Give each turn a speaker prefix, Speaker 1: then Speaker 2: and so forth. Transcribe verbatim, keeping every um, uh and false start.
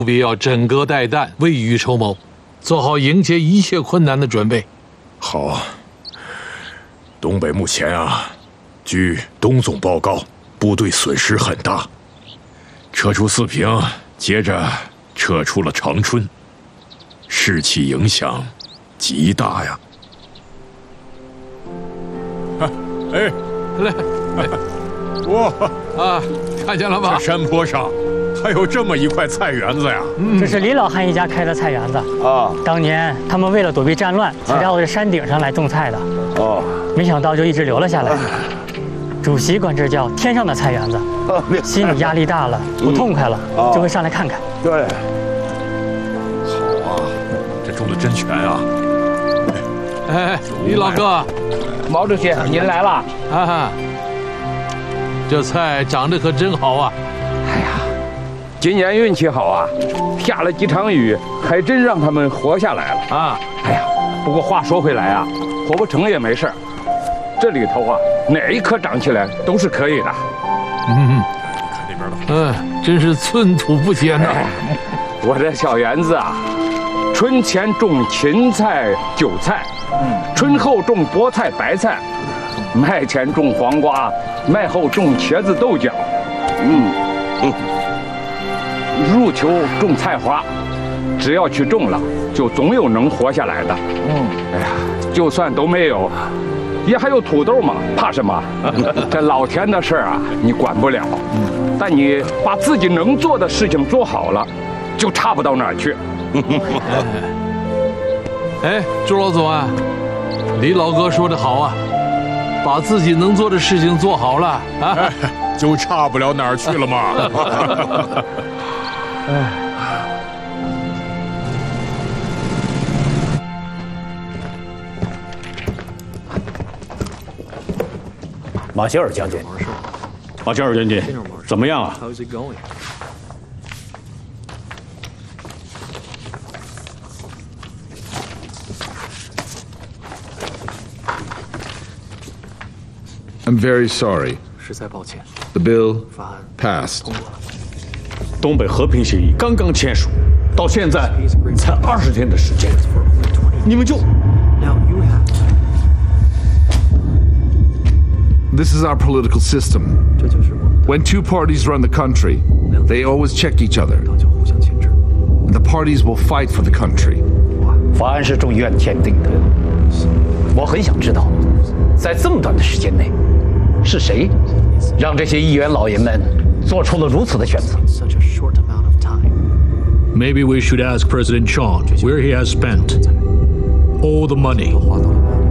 Speaker 1: 务必要枕戈待旦，未雨绸缪，做好迎接一切困难的准备。
Speaker 2: 好，东北目前啊，据东总报告，部队损失很大，撤出四平，接着撤出了长春，士气影响极大呀。哎，
Speaker 1: 来，
Speaker 2: 哇
Speaker 1: 啊，看见了吧？
Speaker 2: 这山坡上还有这么一块菜园子呀！
Speaker 3: 嗯、这是李老汉一家开的菜园子
Speaker 4: 啊。
Speaker 3: 当年他们为了躲避战乱，才到这山顶上来种菜的。
Speaker 4: 哦，
Speaker 3: 没想到就一直留了下来。主席管这叫天上的菜园子，心里压力大了，不痛快了，
Speaker 4: 嗯、
Speaker 3: 就会上来看看。
Speaker 4: 对，
Speaker 2: 好啊，这种的真全啊！
Speaker 1: 哎，李老哥，
Speaker 4: 毛主席您来了
Speaker 1: 啊！这菜长得可真好啊！
Speaker 4: 哎呀，今年运气好啊，下了几场雨，还真让他们活下来了啊！哎呀，不过话说回来啊，活不成也没事，这里头啊，哪一棵长起来都是可以的。
Speaker 1: 嗯，
Speaker 2: 看那边了。
Speaker 1: 嗯，真是寸土不坚呐、
Speaker 4: 哎！我这小园子啊，春前种芹菜、韭菜，嗯，春后种菠菜、白菜，麦前种黄瓜，麦后种茄子、豆角，嗯嗯，入秋种菜花，只要去种了，就总有能活下来的。嗯，哎呀，就算都没有，也还有土豆嘛，怕什么？这老天的事儿啊，你管不了。嗯，但你把自己能做的事情做好了，就差不到哪儿去。
Speaker 1: 哎，朱老总啊，李老哥说的好啊，把自己能做的事情做好了啊，
Speaker 2: 哎、就差不了哪儿去了嘛。
Speaker 1: 哎。
Speaker 5: 马歇尔将军，马歇尔将军，怎么样啊？
Speaker 6: I'm very sorry.
Speaker 7: 实在抱歉。
Speaker 6: The bill passed.
Speaker 5: 东北和平协议刚刚签署，到现在才二十天的时间，你们就……
Speaker 6: This is our political system. When two parties run the country, they always check each other. And the parties will fight for the country.
Speaker 5: 法案是众议院签订的，我很想知道，在这么短的时间内，是谁让这些议员老爷们做出了如此的选择
Speaker 8: ？Maybe we should ask President Chan where he has spent all the money